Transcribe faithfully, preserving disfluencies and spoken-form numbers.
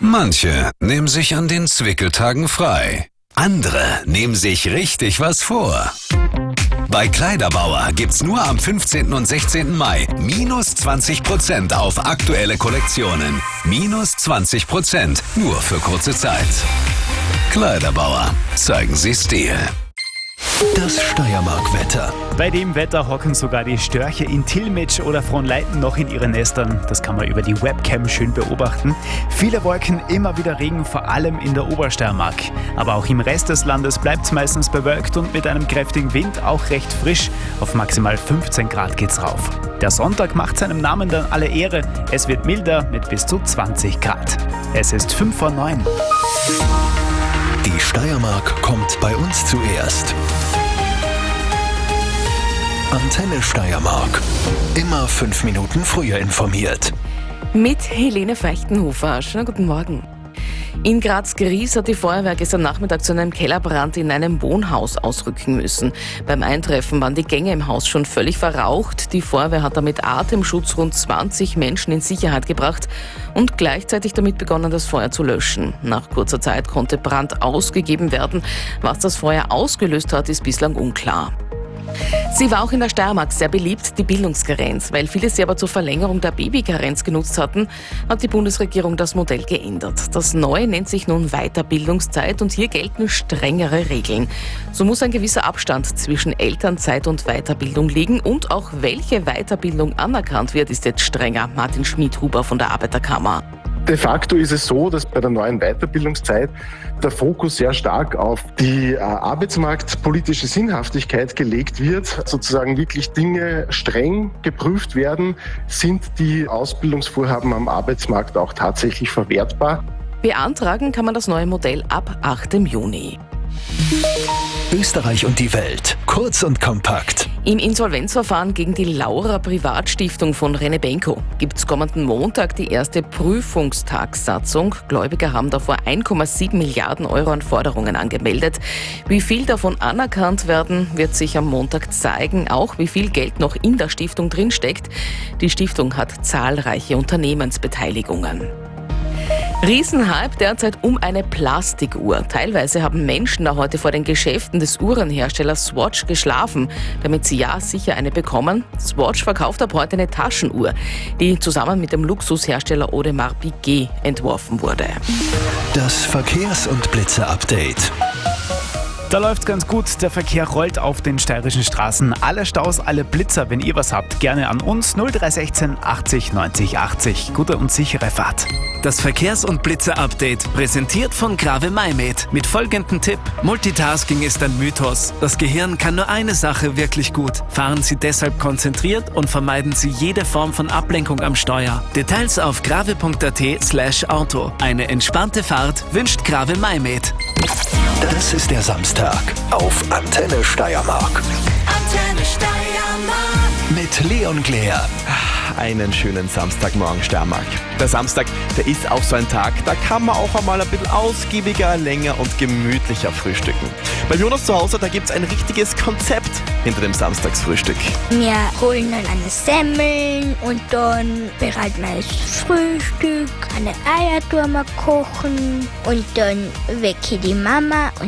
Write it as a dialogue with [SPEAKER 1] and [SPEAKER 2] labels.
[SPEAKER 1] Manche nehmen sich an den Zwickeltagen frei. Andere nehmen sich richtig was vor. Bei Kleiderbauer gibt's nur am fünfzehnten und sechzehnten Mai minus zwanzig Prozent auf aktuelle Kollektionen. Minus zwanzig Prozent nur für kurze Zeit. Kleiderbauer, zeigen Sie Stil.
[SPEAKER 2] Das Steiermark-Wetter.
[SPEAKER 3] Bei dem Wetter hocken sogar die Störche in Tilmitsch oder Frohnleiten noch in ihren Nestern. Das kann man über die Webcam schön beobachten. Viele Wolken, immer wieder Regen, vor allem in der Obersteiermark. Aber auch im Rest des Landes bleibt es meistens bewölkt und mit einem kräftigen Wind auch recht frisch. Auf maximal fünfzehn Grad geht's rauf. Der Sonntag macht seinem Namen dann alle Ehre. Es wird milder mit bis zu zwanzig Grad. Es ist fünf vor neun.
[SPEAKER 2] Die Steiermark kommt bei uns zuerst. Antenne Steiermark. Immer fünf Minuten früher informiert.
[SPEAKER 4] Mit Helene Feichtenhofer. Schönen guten Morgen. In Graz-Gries hat die Feuerwehr gestern Nachmittag zu einem Kellerbrand in einem Wohnhaus ausrücken müssen. Beim Eintreffen waren die Gänge im Haus schon völlig verraucht. Die Feuerwehr hat damit Atemschutz rund zwanzig Menschen in Sicherheit gebracht und gleichzeitig damit begonnen, das Feuer zu löschen. Nach kurzer Zeit konnte Brand ausgegeben werden. Was das Feuer ausgelöst hat, ist bislang unklar. Sie war auch in der Steiermark sehr beliebt, die Bildungskarenz. Weil viele sie aber zur Verlängerung der Babykarenz genutzt hatten, hat die Bundesregierung das Modell geändert. Das Neue nennt sich nun Weiterbildungszeit und hier gelten strengere Regeln. So muss ein gewisser Abstand zwischen Elternzeit und Weiterbildung liegen und auch welche Weiterbildung anerkannt wird, ist jetzt strenger. Martin Schmidhuber von der Arbeiterkammer.
[SPEAKER 5] De facto ist es so, dass bei der neuen Weiterbildungszeit der Fokus sehr stark auf die äh, arbeitsmarktpolitische Sinnhaftigkeit gelegt wird, sozusagen wirklich Dinge streng geprüft werden, sind die Ausbildungsvorhaben am Arbeitsmarkt auch tatsächlich verwertbar.
[SPEAKER 4] Beantragen kann man das neue Modell ab achten Juni.
[SPEAKER 2] Österreich und die Welt. Kurz und kompakt.
[SPEAKER 4] Im Insolvenzverfahren gegen die Laura Privatstiftung von Rene Benko gibt es kommenden Montag die erste Prüfungstagssatzung. Gläubiger haben davor eins Komma sieben Milliarden Euro an Forderungen angemeldet. Wie viel davon anerkannt werden, wird sich am Montag zeigen. Auch wie viel Geld noch in der Stiftung drinsteckt. Die Stiftung hat zahlreiche Unternehmensbeteiligungen. Riesenhype derzeit um eine Plastikuhr. Teilweise haben Menschen da heute vor den Geschäften des Uhrenherstellers Swatch geschlafen, damit sie ja sicher eine bekommen. Swatch verkauft ab heute eine Taschenuhr, die zusammen mit dem Luxushersteller Audemars Piguet entworfen wurde.
[SPEAKER 2] Das Verkehrs- und Blitze-Update.
[SPEAKER 3] Da läuft's ganz gut. Der Verkehr rollt auf den steirischen Straßen. Alle Staus, alle Blitzer, wenn ihr was habt, gerne an uns. null drei eins sechs achtzig neunzig achtzig. Gute und sichere Fahrt.
[SPEAKER 6] Das Verkehrs- und Blitzer-Update, präsentiert von Grave Maimed. Mit folgendem Tipp: Multitasking ist ein Mythos. Das Gehirn kann nur eine Sache wirklich gut. Fahren Sie deshalb konzentriert und vermeiden Sie jede Form von Ablenkung am Steuer. Details auf grave punkt at slash auto. Eine entspannte Fahrt wünscht Grave Maimed.
[SPEAKER 2] Das ist der Samstag auf Antenne Steiermark.
[SPEAKER 7] Antenne Steiermark.
[SPEAKER 2] Mit Leon Glär.
[SPEAKER 8] Einen schönen Samstagmorgen, Steiermark. Der Samstag, der ist auch so ein Tag, da kann man auch einmal ein bisschen ausgiebiger, länger und gemütlicher frühstücken. Bei Jonas zu Hause, da gibt es ein richtiges Konzept hinter dem Samstagsfrühstück.
[SPEAKER 9] Wir holen dann eine Semmeln und dann bereiten wir das Frühstück, eine Eier tun wir kochen und dann wecke die Mama und